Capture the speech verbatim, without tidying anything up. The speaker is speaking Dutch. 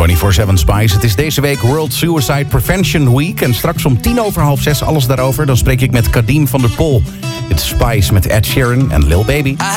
vierentwintig zeven Spice. Het is deze week World Suicide Prevention Week. En straks om tien over half zes alles daarover. Dan spreek ik met Kadim van der Pol. Het is Spice met Ed Sheeran en Lil Baby.